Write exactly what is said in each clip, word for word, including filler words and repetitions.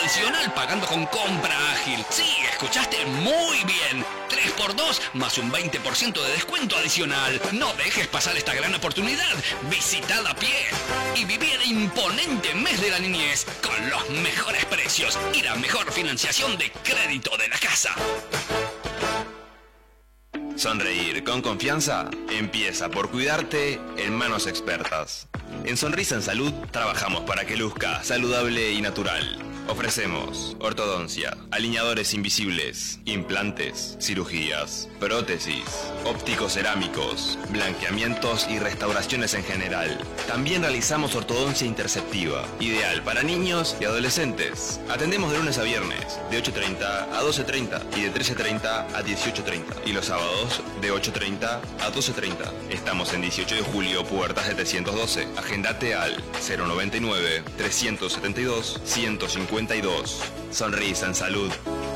adicional pagando con compra ágil. Sí, escuchaste muy bien. tres por dos más un veinte por ciento de descuento adicional. No dejes pasar esta gran oportunidad. Visitad a pie y viví el imponente mes de la niñez con los mejores precios y la mejor financiación de crédito de la casa. Sonreír con confianza empieza por cuidarte en manos expertas. En Sonrisa en Salud trabajamos para que luzca saludable y natural. Ofrecemos ortodoncia, alineadores invisibles, implantes, cirugías, prótesis, ópticos cerámicos, blanqueamientos y restauraciones en general. También realizamos ortodoncia interceptiva, ideal para niños y adolescentes. Atendemos de lunes a viernes, de ocho treinta a doce treinta y de trece treinta a dieciocho treinta. Y los sábados, de ocho treinta a doce treinta. Estamos en dieciocho de julio, puerta setecientos doce. Agéndate al cero noventa y nueve, trescientos setenta y dos, ciento cincuenta y dos. Sonrisa en Salud.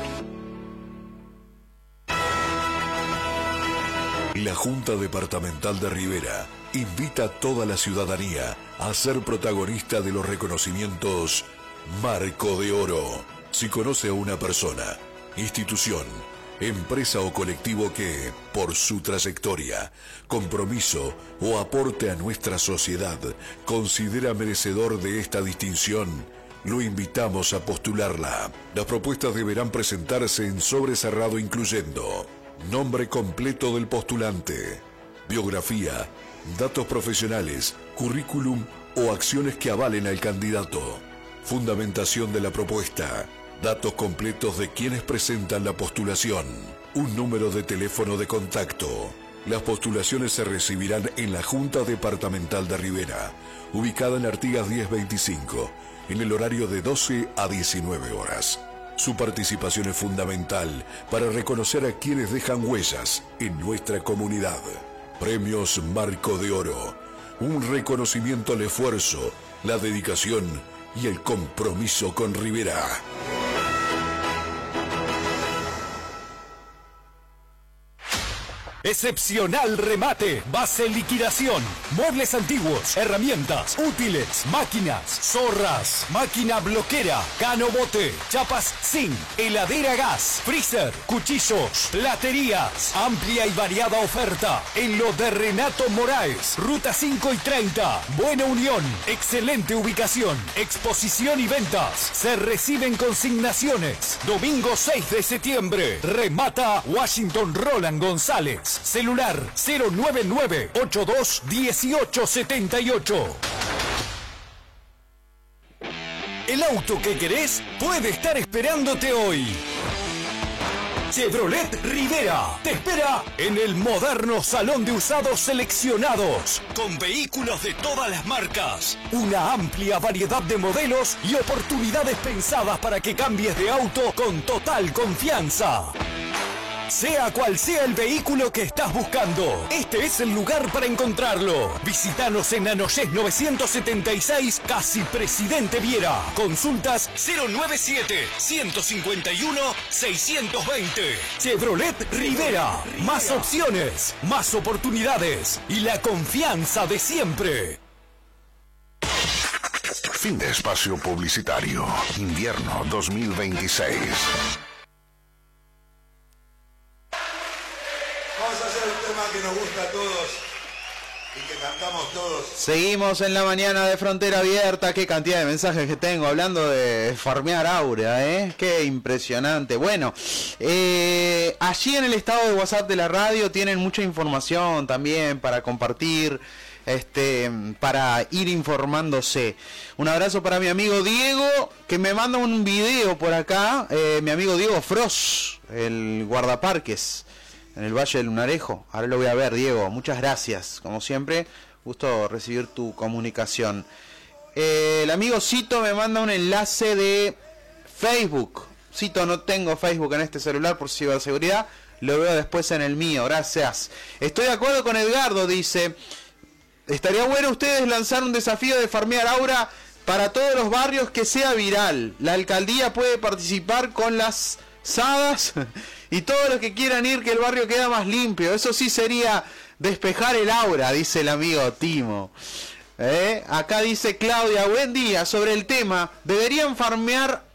La Junta Departamental de Rivera invita a toda la ciudadanía a ser protagonista de los reconocimientos Marco de Oro. Si conoce a una persona, institución, empresa o colectivo que, por su trayectoria, compromiso o aporte a nuestra sociedad, considera merecedor de esta distinción, lo invitamos a postularla. Las propuestas deberán presentarse en sobre cerrado incluyendo nombre completo del postulante, biografía, datos profesionales, currículum o acciones que avalen al candidato, fundamentación de la propuesta, datos completos de quienes presentan la postulación, un número de teléfono de contacto. Las postulaciones se recibirán en la Junta Departamental de Rivera, ubicada en Artigas diez veinticinco, en el horario de doce a diecinueve horas. Su participación es fundamental para reconocer a quienes dejan huellas en nuestra comunidad. Premios Marco de Oro, un reconocimiento al esfuerzo, la dedicación y el compromiso con Rivera. Excepcional remate, base liquidación, muebles antiguos, herramientas, útiles, máquinas, zorras, máquina bloquera, cano bote, chapas zinc, heladera gas, freezer, cuchillos, platerías, amplia y variada oferta en lo de Renato Moraes, ruta cinco y treinta, Buena Unión, excelente ubicación, exposición y ventas, se reciben consignaciones, domingo seis de septiembre, remata Washington Roland González. Celular cero nueve nueve, ochenta y dos, dieciocho setenta y ocho. El auto que querés puede estar esperándote hoy. Chevrolet Rivera te espera en el moderno salón de usados seleccionados, con vehículos de todas las marcas, una amplia variedad de modelos y oportunidades pensadas para que cambies de auto con total confianza. Sea cual sea el vehículo que estás buscando, este es el lugar para encontrarlo. Visítanos en Anoyés novecientos setenta y seis, casi Presidente Viera. Consultas cero noventa y siete, ciento cincuenta y uno, seiscientos veinte. Chevrolet Rivera. Más opciones, más oportunidades y la confianza de siempre. Fin de espacio publicitario. Invierno dos mil veintiséis. Vamos a hacer un tema que nos gusta a todos y que cantamos todos. Seguimos en la mañana de Frontera Abierta. Qué cantidad de mensajes que tengo hablando de farmear Aura, ¿eh? Qué impresionante. Bueno, eh, allí en el estado de WhatsApp de la radio tienen mucha información también para compartir, este, para ir informándose. Un abrazo para mi amigo Diego, que me manda un video por acá. Eh, mi amigo Diego Frost, el guardaparques en el Valle del Lunarejo. Ahora lo voy a ver, Diego. Muchas gracias, como siempre. Gusto recibir tu comunicación. Eh, el amigo Cito me manda un enlace de Facebook. Cito, no tengo Facebook en este celular por ciberseguridad. Lo veo después en el mío. Gracias. Estoy de acuerdo con Edgardo, dice. Estaría bueno ustedes lanzar un desafío de farmear Aura para todos los barrios que sea viral. La alcaldía puede participar con las sadas y todos los que quieran ir, que el barrio queda más limpio. Eso sí sería despejar el aura, dice el amigo Timo. ¿Eh? Acá dice Claudia, buen día, sobre el tema, ¿deberían farmear